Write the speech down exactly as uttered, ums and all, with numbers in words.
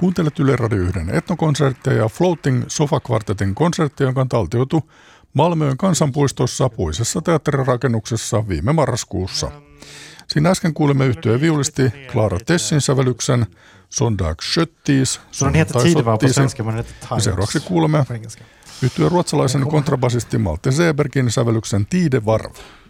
Kuuntelet Yle Radio yhden etnokonserttia ja Floating Sofa Quartetin konserttia, joka on taltioitu Malmöön kansanpuistossa puisessa teatterirakennuksessa viime marraskuussa. Siinä äsken kuulimme yhtyeen viulisti Clara Tessin sävellyksen Sondag Schöttis, sunnuntai sottisi, ja seuraavaksi kuulemme yhtyeen ruotsalaisen kontrabasisti Malte Sebergin sävellyksen Tide Varv.